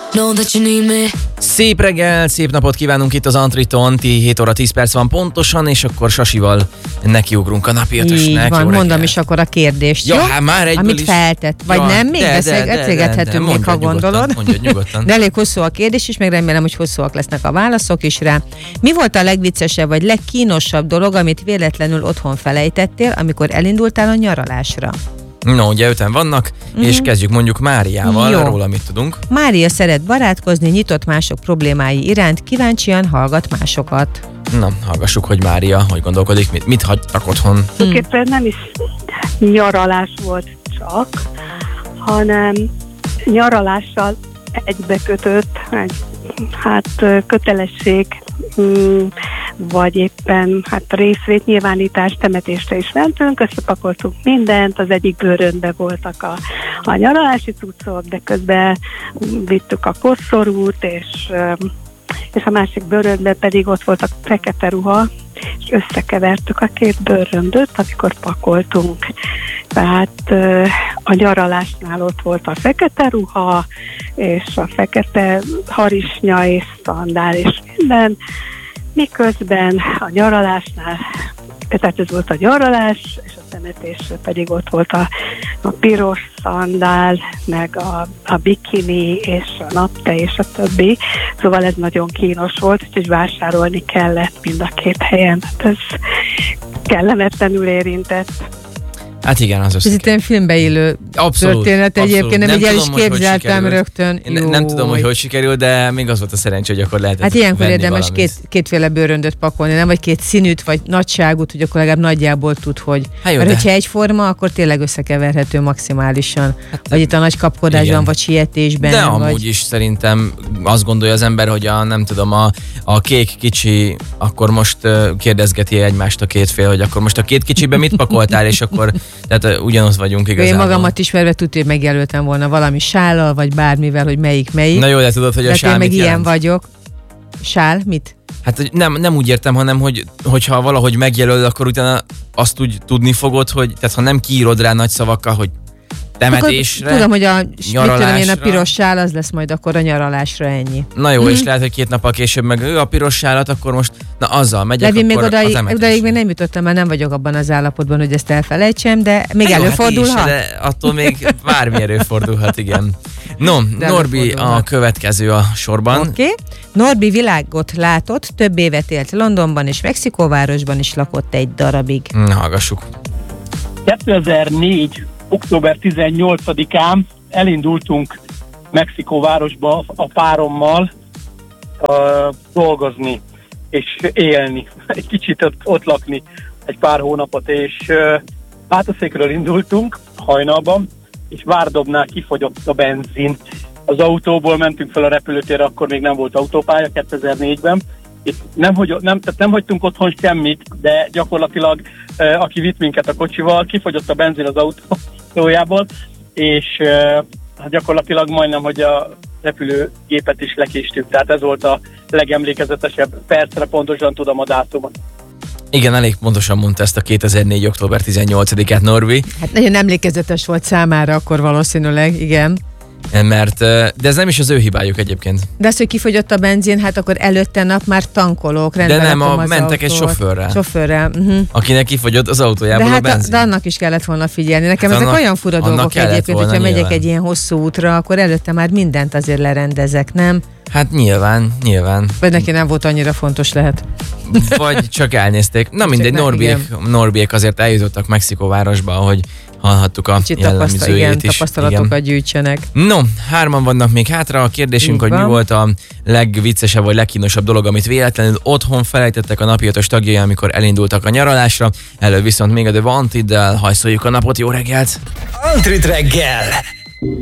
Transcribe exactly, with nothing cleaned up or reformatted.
Know that you need me. Szép reggel, szép napot kívánunk itt az Antriton, hét óra tíz perc van pontosan, és akkor Sasival nekiugrunk a napi ötösnek. Így van, mondom is akkor a kérdést, ja, jó? Hát már egyből amit is. feltett, vagy ja, nem? Még beszélgethetünk még, ha gondolod. Mondjad nyugodtan. De elég hosszú a kérdés is, meg remélem, hogy hosszúak lesznek a válaszok is rá. Mi volt a legviccesebb, vagy legkínosabb dolog, amit véletlenül otthon felejtettél, amikor elindultál a nyaralásra? No, ugye öten vannak, mm-hmm. és kezdjük mondjuk Máriával, jó. Róla mit tudunk. Mária szeret barátkozni, nyitott mások problémái iránt, kíváncsian hallgat másokat. Na, hallgassuk, hogy Mária hogy gondolkodik, mit, mit hagytak otthon. Tulajdonképpen nem is nyaralás volt csak, hanem nyaralással egybekötött egy hát kötelesség, vagy éppen hát részvétnyilvánítás, temetésre is mentünk, összepakoltunk mindent, az egyik bőrönbe voltak a, a nyaralási cuccok, de közben vittük a koszorút, és, és a másik bőrönbe pedig ott volt a fekete ruha, és összekevertük a két bőröndöt, amikor pakoltunk. Tehát a nyaralásnál ott volt a fekete ruha, és a fekete harisnya, és szandál, és minden, miközben a nyaralásnál, tehát ez volt a nyaralás, és a temetésre pedig ott volt a, a piros szandál, meg a, a bikini, és a napte, és a többi. Szóval ez nagyon kínos volt, úgyhogy vásárolni kellett mind a két helyen. Hát ez kellemetlenül érintett. Hát igen, az össze. Ez itt egy filmbe illő abszolút, történet egyébként, nem, nem így el is képzeltem hogy rögtön. Én nem tudom, hogy hogy sikerül, de még az volt a szerencsé, hogy akkor lehetett hát ilyenkor érdemes két, kétféle bőröndöt pakolni, nem? Vagy két színűt, vagy nagyságút, hogy akkor legalább nagyjából tud, hogy... Hát jó, mert de... hogyha egyforma, akkor tényleg összekeverhető maximálisan. Hát, vagy itt a nagy kapkodásban, igen. Vagy sietésben. De vagy... amúgy is szerintem azt gondolja az ember, hogy a nem tudom, a, a kék kicsi, akkor most uh, kérdezgeti egymást a két fél, hogy akkor most a két kicsiben mit pakoltál, és akkor tehát ugyanaz vagyunk igazából. Én magamat ismerve tudja, hogy megjelöltem volna valami sállal, vagy bármivel, hogy melyik melyik. Na jó, de tudod, hogy a sál én mit meg jelent? Ilyen vagyok. Sál, mit? Hát nem, nem úgy értem, hanem hogy, hogyha valahogy megjelöl, akkor utána azt úgy tudni fogod, hogy tehát ha nem kiírod rá nagy szavakkal, hogy temetésre, akkor tudom, hogy a, nyaralásra. Én a piros sál, az lesz majd akkor a nyaralásra, ennyi. Na jó, mm. és lehet, hogy két nappal később meg ő a piros sálat, akkor most, na azzal megyek, Levin, akkor még odaig, a odaig még nem jutottam, mert nem vagyok abban az állapotban, hogy ezt elfelejtsem, de még hát előfordulhat. Hát is, de attól még bármi előfordulhat, igen. No, de Norbi a következő a sorban. Oké. Okay. Norbi világot látott, több évet élt Londonban és Mexikóvárosban is lakott egy darabig. Na, hallgassuk. kétezer-négy október tizennyolcadikán elindultunk Mexikóvárosba a párommal uh, dolgozni és élni, egy kicsit ott, ott lakni egy pár hónapot, és uh, Vátaszékről indultunk hajnalban, és Várdobnál kifogyott a benzin. Az autóból mentünk fel a repülőtérre, akkor még nem volt autópálya kétezer-négyben, és nem, hogy, nem, tehát nem hagytunk otthon semmit, de gyakorlatilag uh, aki vitt minket a kocsival, kifogyott a benzin az autójából, és uh, hát gyakorlatilag majdnem, hogy a repülőgépet is lekéstük, tehát ez volt a legemlékezetesebb, percre pontosan tudom a dátumot. Igen, elég pontosan mondta ezt a kétezer-négy október tizennyolcadikát Norbi. Hát nagyon emlékezetes volt számára akkor valószínűleg, igen. Mert, de ez nem is az ő hibájuk egyébként. De az, hogy kifogyott a benzin, hát akkor előtte nap már tankolók, de nem, a, mentek autót. Egy sofőrrel. Sofőrrel. Uh-huh. Akinek kifogyott az autójából de hát a benzin. A, de annak is kellett volna figyelni. Nekem hát ezek annak, olyan fura dolgok egyébként, hogyha nyilván. Megyek egy ilyen hosszú útra, akkor előtte már mindent azért lerendezek, nem? Hát nyilván, nyilván. Vagy neki nem volt annyira fontos lehet. Vagy csak elnézték. Na mindegy, Norbiek, Norbiek azért eljutottak Mexikóvárosba, ahogy hallhattuk a kicsit jellemzőjét igen, is. tapasztalatokat igen. gyűjtsenek. No, hárman vannak még hátra. A kérdésünk, így hogy van. Mi volt a legviccesebb vagy legkínosabb dolog, amit véletlenül otthon felejtettek a napi ötös tagjai, amikor elindultak a nyaralásra. Elő viszont még a The Wanted-del hajszoljuk a napot. Jó reggelt! Antrit reggel!